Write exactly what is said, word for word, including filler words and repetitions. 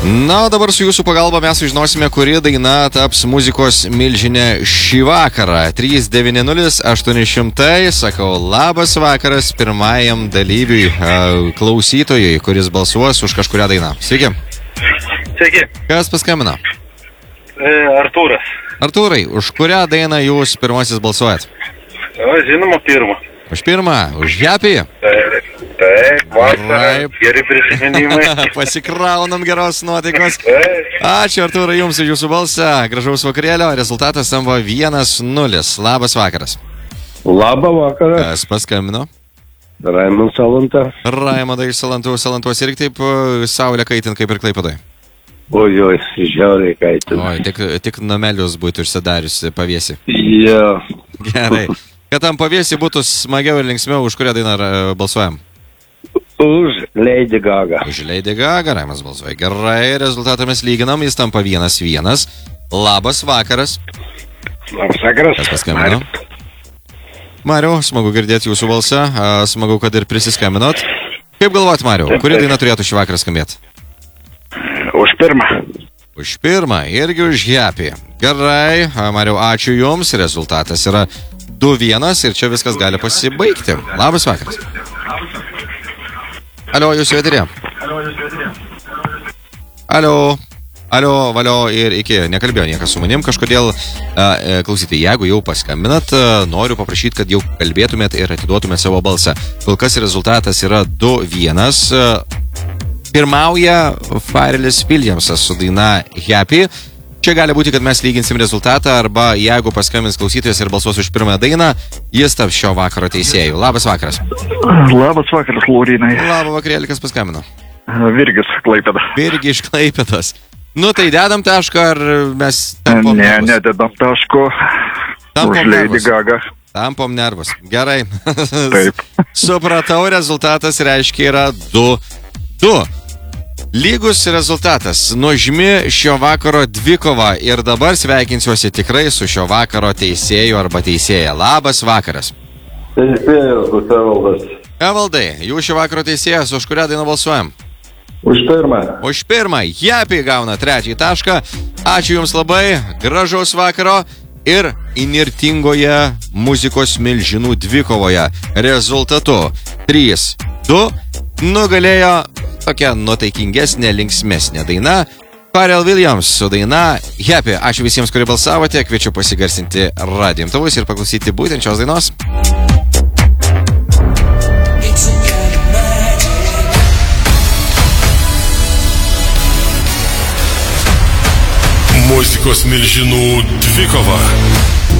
Na, o dabar su jūsų pagalba mes sužinosime, kuri daina taps muzikos milžinė šį vakarą. trys devyni nulis aštuoni šimtai, sakau, labas vakaras pirmajam dalyviui, klausytojui, kuris balsuos už kažkurią dainą. Sveiki. Sveiki. Kas paskambino? E, Artūras. Artūrai, už kurią dainą jūs pirmasis balsuojat? O, žinoma, pirmą. Už pirmą, už Happy? Taip, taip, vasara, geri prisiminimai. Pasikraunam geros nuotaikos. Taip. Ačiū, Artūrai, jums už jūsų balsą. Gražaus vakarėlio. Rezultatas tampa vienas nulis. Labas vakaras. Labą vakarą. Kas paskambino? Raimondas Salanta. Raimondas iš Salantų. Salantuos irgi taip saulė kaitin kaip ir Klaipėdoje. Oi, oi, žiauriai kaitin. Oi, tik, tik namelius būtų užsidariusi pavėsi. Jo. Gerai. Kad tam pavėsi būtų smagiau ir linksmiau, už kurią dainą balsuojam? Už Lady Gaga. Už Lady Gaga, Raimas balsuoja. Gerai, rezultatą mes lyginam, jis tampa vienas vienas. Labas vakaras. Labas vakaras. Kas paskambino? Mariau, smagu girdėti jūsų balsą, smagu, kad ir prisiskambinot. Kaip galvojat, Mariau, kuri daina turėtų šį vakarą skambėti? Už pirmą. Už pirmą, irgi už Happy. Gerai, Mariau, ačiū jums, rezultatas yra du vienas ir čia viskas gali pasibaigti. Labas vakaras. Alio, jūs eterė. Alio, alio, valio ir iki. Nekalbėjo niekas su manim kažkodėl. A, klausyti, jeigu jau paskambinat, noriu paprašyti, kad jau kalbėtumėt ir atiduotumėt savo balsą. Kol kas rezultatas yra du vienas. Pirmauja Pharrelis Williamsas su daina Happy. Čia gali būti, kad mes lyginsim rezultatą, arba jeigu paskambins klausytojas ir balsuos už pirmąją dainą, jis taps šio vakaro teisėjų. Labas vakaras. Labas vakaras, Laurinai. Labą vakarėlį, kas paskambino? Virgis, Klaipėda. Virgi iš Klaipėdos. Nu tai dedam tašką, ar mes tampom Ne, nervus? nededam taško. Tampom Už Lady nervus. Gaga. Tampom nervus. Gerai. Taip. Supratau, rezultatas reiškia yra du du. Lygus rezultatas, nuožmi šio vakaro dvikova ir dabar sveikinsiuosi tikrai su šio vakaro teisėju arba teisėja. Labas vakaras. Teisėjas bus Evaldas. Evaldai, jūs šio vakaro teisėjas, už kurią dainą balsuojam? Už pirmą. Už pirmą, Happy gauna trečiąjį tašką. Ačiū jums labai, gražaus vakaro ir įnirtingoje muzikos milžinų dvikovoje rezultatu trys du nugalėjo tokia nuotaikingesnė, linksmesnė daina Pharrell Williams su daina Happy. Ačiū visiems, kurie balsavote, kviečiu pasigarsinti radijo imtuvus ir paklausyti būtent šios dainos. Muzikos milžinų dvikova.